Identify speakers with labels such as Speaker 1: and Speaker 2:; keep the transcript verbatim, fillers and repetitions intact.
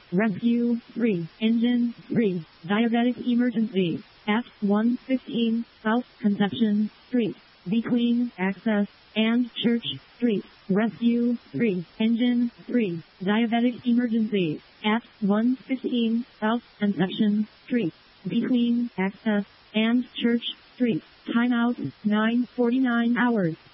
Speaker 1: Rescue three, Engine three, Diabetic Emergency, at one fifteen South Conception Street, between Access and Church Street. Rescue three, Engine three, Diabetic Emergency, at one fifteen South Conception Street, between Access and Church Street. Timeout, nine forty-nine hours.